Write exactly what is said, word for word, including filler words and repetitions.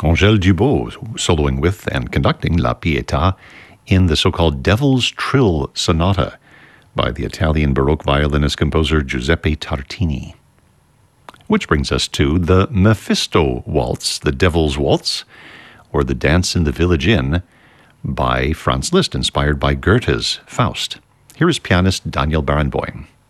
Angèle Dubos, soloing with and conducting La Pietà in the so-called Devil's Trill Sonata by the Italian Baroque violinist-composer Giuseppe Tartini. Which brings us to the Mephisto Waltz, the Devil's Waltz, or the Dance in the Village Inn, by Franz Liszt, inspired by Goethe's Faust. Here is pianist Daniel Barenboim.